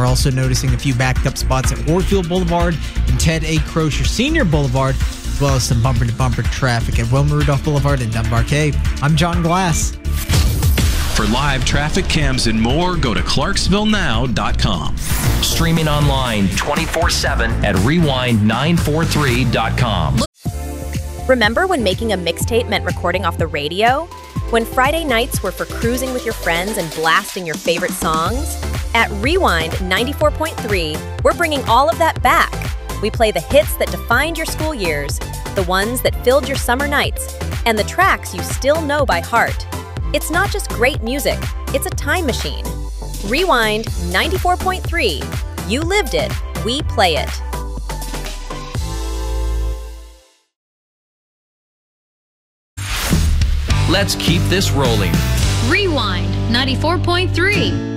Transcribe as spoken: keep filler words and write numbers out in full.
We're also noticing a few backed up spots at Warfield Boulevard and Ted A. Crozier Senior Boulevard, as well as some bumper-to-bumper traffic at Wilma Rudolph Boulevard and Dunbar Cave. I'm John Glass. For live traffic cams and more, go to clarksville now dot com. Streaming online twenty-four seven at rewind nine four three dot com. Remember when making a mixtape meant recording off the radio? When Friday nights were for cruising with your friends and blasting your favorite songs? At Rewind ninety-four point three, we're bringing all of that back. We play the hits that defined your school years, the ones that filled your summer nights, and the tracks you still know by heart. It's not just great music, it's a time machine. Rewind ninety-four point three. You lived it, we play it. Let's keep this rolling. Rewind ninety-four point three.